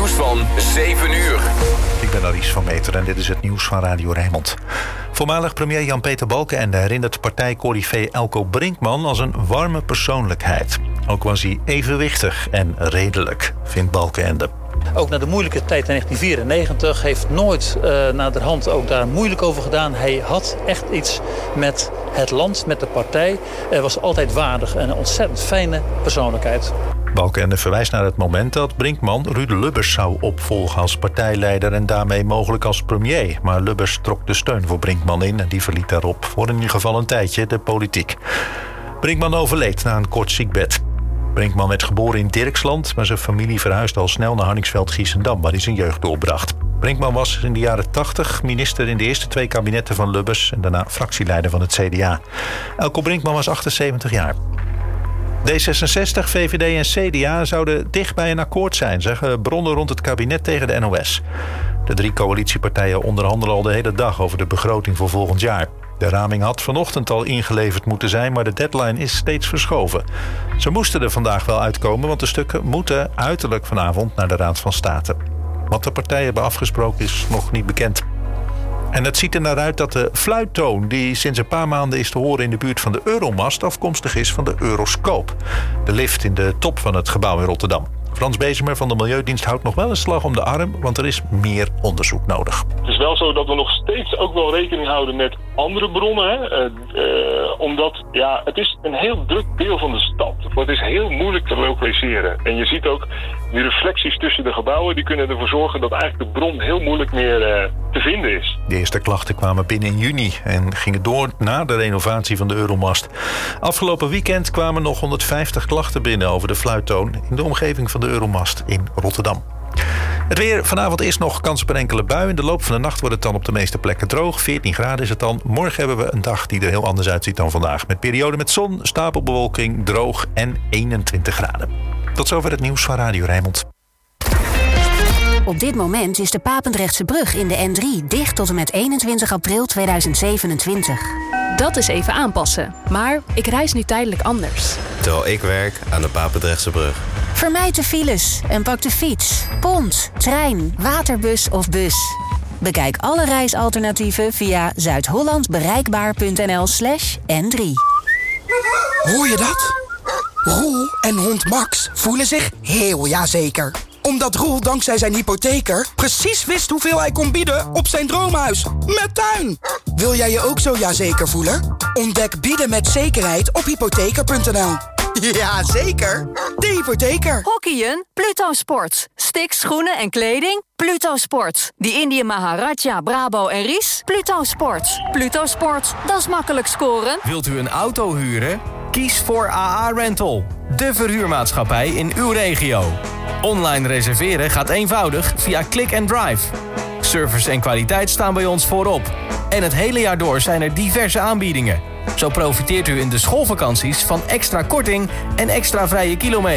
nieuws van 7 uur. Ik ben Aries van Meter en dit is het nieuws van Radio Rijnmond. Voormalig premier Jan-Peter Balkenende herinnert partijcorrivee Elko Brinkman als een warme persoonlijkheid. Ook was hij evenwichtig en redelijk, vindt Balkenende. Ook na de moeilijke tijd in 1994 heeft nooit naderhand ook daar moeilijk over gedaan. Hij had echt iets met het land, met de partij. Hij was altijd waardig en een ontzettend fijne persoonlijkheid. Balkenende verwijst naar het moment dat Brinkman Ruud Lubbers zou opvolgen als partijleider en daarmee mogelijk als premier. Maar Lubbers trok de steun voor Brinkman in en die verliet daarop voor in ieder geval een tijdje de politiek. Brinkman overleed na een kort ziekbed. Brinkman werd geboren in Dirksland, maar zijn familie verhuisde al snel naar Harningsveld-Giessendam, waar hij zijn jeugd doorbracht. Brinkman was in de jaren 80 minister in de eerste 2 kabinetten van Lubbers en daarna fractieleider van het CDA. Elko Brinkman was 78 jaar. D66, VVD en CDA zouden dicht bij een akkoord zijn, zeggen bronnen rond het kabinet tegen de NOS. De 3 coalitiepartijen onderhandelen al de hele dag over de begroting voor volgend jaar. De raming had vanochtend al ingeleverd moeten zijn, maar de deadline is steeds verschoven. Ze moesten er vandaag wel uitkomen, want de stukken moeten uiterlijk vanavond naar de Raad van State. Wat de partijen hebben afgesproken is nog niet bekend. En het ziet er naar uit dat de fluittoon die sinds een paar maanden is te horen in de buurt van de Euromast afkomstig is van de Euroscoop. De lift in de top van het gebouw in Rotterdam. Frans Bezemer van de Milieudienst houdt nog wel een slag om de arm, want er is meer onderzoek nodig. Het is wel zo dat we nog steeds ook wel rekening houden met andere bronnen. Omdat het is een heel druk deel van de stad. Het is heel moeilijk te lokaliseren. En je ziet ook die reflecties tussen de gebouwen, die kunnen ervoor zorgen dat eigenlijk de bron heel moeilijk meer te vinden is. De eerste klachten kwamen binnen in juni en gingen door na de renovatie van de Euromast. Afgelopen weekend kwamen nog 150 klachten binnen over de fluittoon in de omgeving van de Euromast in Rotterdam. Het weer. Vanavond is nog kans op een enkele bui. In de loop van de nacht wordt het dan op de meeste plekken droog. 14 graden is het dan. Morgen hebben we een dag die er heel anders uitziet dan vandaag. Met perioden met zon, stapelbewolking, droog en 21 graden. Tot zover het nieuws van Radio Rijnmond. Op dit moment is de Papendrechtse brug in de N3 dicht tot en met 21 april 2027. Dat is even aanpassen. Maar ik reis nu tijdelijk anders. Terwijl ik werk aan de Papendrechtse brug. Vermijd de files en pak de fiets, pont, trein, waterbus of bus. Bekijk alle reisalternatieven via zuidhollandbereikbaar.nl/N3. Hoor je dat? Roel en hond Max voelen zich heel jazeker. Omdat Roel dankzij zijn hypotheker precies wist hoeveel hij kon bieden op zijn droomhuis. Met tuin! Wil jij je ook zo jazeker voelen? Ontdek bieden met zekerheid op hypotheker.nl. Ja, zeker. De hypotheker. Hockeyen? Pluto Sports. Sticks, schoenen en kleding? Pluto Sports. Die Indië Maharaja, Brabo en Ries? Pluto Sports. Pluto Sports, dat is makkelijk scoren. Wilt u een auto huren? Kies voor AA Rental. De verhuurmaatschappij in uw regio. Online reserveren gaat eenvoudig via Click and Drive. Service en kwaliteit staan bij ons voorop. En het hele jaar door zijn er diverse aanbiedingen. Zo profiteert u in de schoolvakanties van extra korting en extra vrije kilometers.